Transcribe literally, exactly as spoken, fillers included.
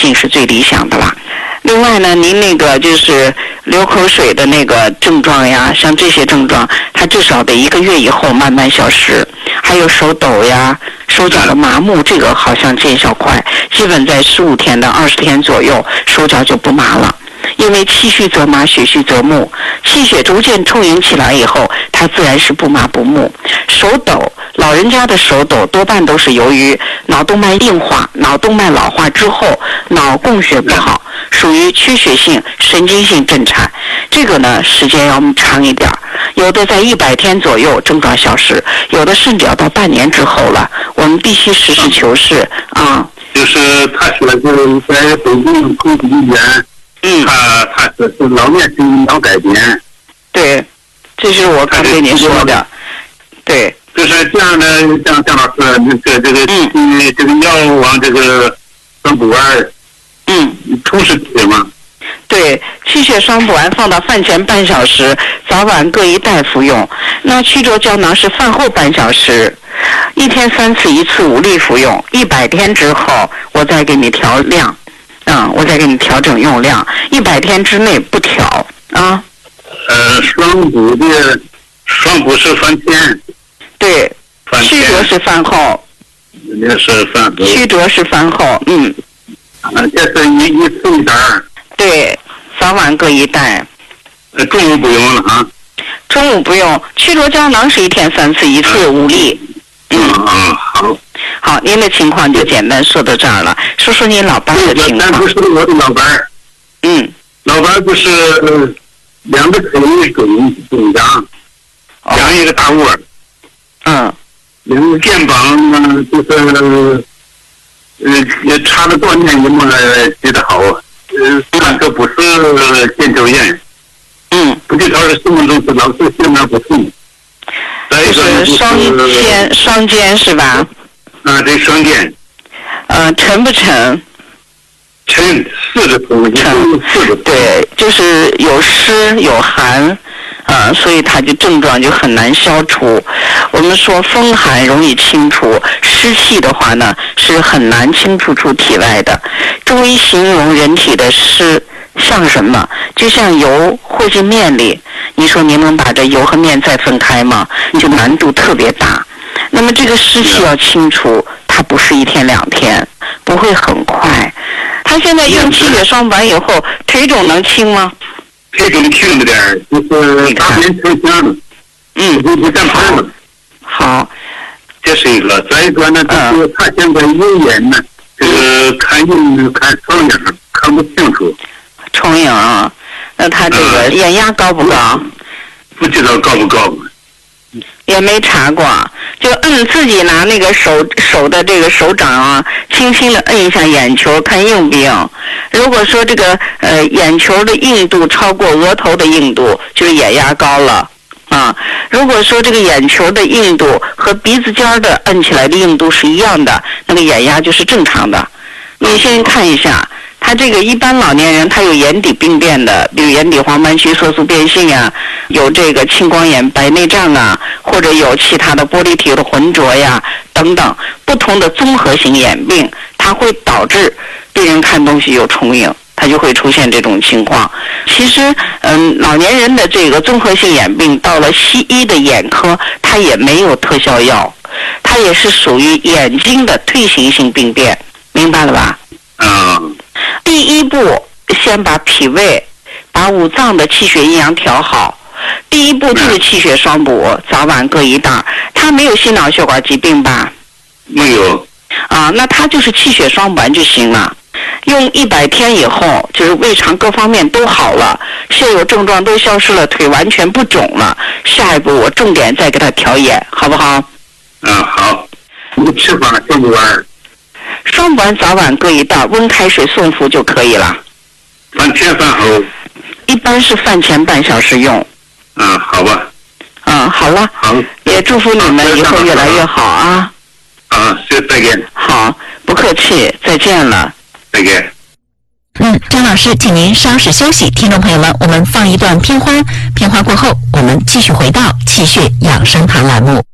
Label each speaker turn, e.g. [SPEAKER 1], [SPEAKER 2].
[SPEAKER 1] 性是最理想的了。另外呢，您那个就是流口水的那个症状呀，像这些症状，它至少得一个月以后慢慢消失。还有手抖呀、手脚的麻木，这个好像见效快，基本在十五天到二十天左右，手脚就不麻了。因为气虚则麻，血虚则木，气血逐渐充盈起来以后，它自然是不麻不木。手抖，老人家的手抖多半都是由于脑动脉硬化、脑动脉老化之后，脑供血不好，属于缺血性神经性震颤。这个呢，时间要长一点，有的在一百天左右症状消失，有的甚至要到半年之后了。我们必须实事求是啊。
[SPEAKER 2] 就是他说是在北京公立医院。嗯，他他是是老年性脑改变，
[SPEAKER 1] 对，这是我刚对您说的，对，
[SPEAKER 2] 就是这样的，像张老师，这这个嗯，这个药往这个双补丸，嗯，同时吃吗？
[SPEAKER 1] 对，气血双补丸放到饭前半小时，早晚各一袋服用。那曲浊胶囊是饭后半小时，一天三次，一次五粒服用。一百天之后，我再给你调量。嗯，我再给你调整用量，一百天之内不调啊。
[SPEAKER 2] 呃，双补的双补是饭前，
[SPEAKER 1] 对，曲浊是饭后，
[SPEAKER 2] 那是饭后，
[SPEAKER 1] 曲浊是饭后，嗯。
[SPEAKER 2] 啊，这是一一次一袋。对，
[SPEAKER 1] 早晚各一袋。
[SPEAKER 2] 呃，中午不用了啊。
[SPEAKER 1] 中午不用，曲浊胶囊是一天三次，一次五粒。
[SPEAKER 2] 嗯嗯，好。
[SPEAKER 1] 好，您的情况就简单说到这儿了。说说您老伴的情况。
[SPEAKER 2] 但不是我的老伴。
[SPEAKER 1] 嗯。
[SPEAKER 2] 老伴不是、呃、两个腿肿肿胀，两一个大窝。
[SPEAKER 1] 嗯。
[SPEAKER 2] 两个肩膀呢，就是呃查了多少年也没觉得好。呃，那个不是肩周炎。嗯。不知道是什么东西，老是现在不痛。
[SPEAKER 1] 就是双肩，双肩是吧？
[SPEAKER 2] 啊，对，双肩。
[SPEAKER 1] 呃，沉不沉？
[SPEAKER 2] 沉，四个头，
[SPEAKER 1] 沉，
[SPEAKER 2] 四个头。
[SPEAKER 1] 对，就是有湿有寒，啊，所以它就症状就很难消除。我们说风寒容易清除，湿气的话呢是很难清除出体外的。中医形容人体的湿像什么？就像油和进面里。你说您能把这油和面再分开吗？就难度特别大。那么这个湿气要清除，它不是一天两天，不会很快。他现在用气血双补丸以后，腿肿能轻吗？
[SPEAKER 2] 腿肿轻着点儿，就是大便成型了。嗯，就不占盘了。
[SPEAKER 1] 好，
[SPEAKER 2] 这是一个。再一个呢，就是他现在有眼呢，这个看影看重影看不清楚。
[SPEAKER 1] 重影啊。那他这个眼压高不高？
[SPEAKER 2] 嗯、不知道高不高，
[SPEAKER 1] 也没查过，就摁自己拿那个手手的这个手掌啊，轻轻的摁一下眼球，看硬不硬。如果说这个呃眼球的硬度超过额头的硬度，就是眼压高了啊。如果说这个眼球的硬度和鼻子尖的摁起来的硬度是一样的，那个眼压就是正常的。你先看一下。他这个一般老年人，他有眼底病变的，比如眼底黄斑区色素变性啊，有这个青光眼、白内障啊，或者有其他的玻璃体的浑浊呀等等，不同的综合性眼病，它会导致病人看东西有重影，它就会出现这种情况。其实，嗯，老年人的这个综合性眼病到了西医的眼科，它也没有特效药，它也是属于眼睛的退行性病变，明白了吧？
[SPEAKER 2] 嗯。
[SPEAKER 1] 第一步，先把脾胃、把五脏的气血阴阳调好。第一步就是气血双补，早晚各一袋。他没有心脑血管疾病吧？
[SPEAKER 2] 没有。
[SPEAKER 1] 啊，那他就是气血双补完就行了。用一百天以后，就是胃肠各方面都好了，现有症状都消失了，腿完全不肿了。下一步我重点再给他调眼，好不好？
[SPEAKER 2] 嗯，好。你吃饭双补丸。
[SPEAKER 1] 双补丸早晚各一袋，温开水送服就可以了。
[SPEAKER 2] 饭前饭后。
[SPEAKER 1] 一般是饭前半小时用。
[SPEAKER 2] 嗯，好吧。
[SPEAKER 1] 嗯，好了。
[SPEAKER 2] 好。
[SPEAKER 1] 也祝福你们以后越来越好啊。
[SPEAKER 2] 啊，谢谢，再见。
[SPEAKER 1] 好，不客气，再见了。
[SPEAKER 2] 再见。
[SPEAKER 3] 嗯，张老师，请您稍事休息。听众朋友们，我们放一段片花，片花过后，我们继续回到气血养生堂栏目。